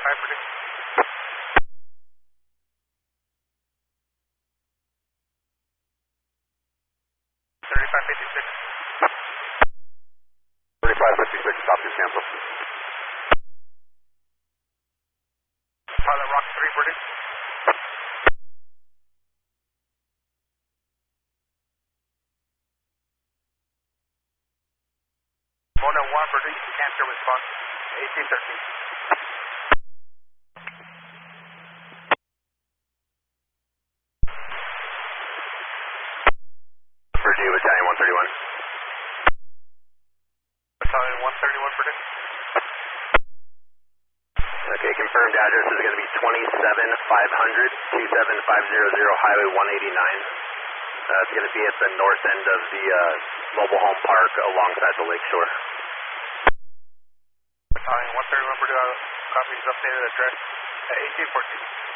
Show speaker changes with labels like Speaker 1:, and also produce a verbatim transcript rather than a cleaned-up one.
Speaker 1: thirty-five Purdue. thirty-five fifty-six.
Speaker 2: thirty-five fifty-six, copy, cancel.
Speaker 1: Pilot Rock three Purdue. Mona one Purdue, you can't hear response. eighteen thirteen.
Speaker 2: Purdue, Battalion one thirty-one.
Speaker 1: Battalion one thirty-one Purdue.
Speaker 2: Okay, confirmed address is going to be twenty-seven five hundred, twenty-seven five hundred Highway one eighty-nine. Uh, it's going to be at the north end of the uh, mobile home park alongside the lakeshore.
Speaker 1: Battalion one thirty-one Purdue, copies updated address at eighteen fourteen.